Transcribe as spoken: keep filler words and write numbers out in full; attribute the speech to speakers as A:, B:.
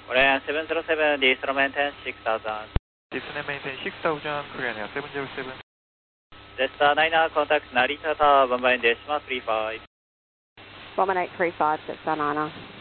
A: Korean seven zero seven, Distal maintain six thousand.
B: Distal maintain six thousand, Korean Air seven zero seven.
A: Delta niner, contact Narita Tower, one one decimal three five.
C: one one eight three five, Delta niner.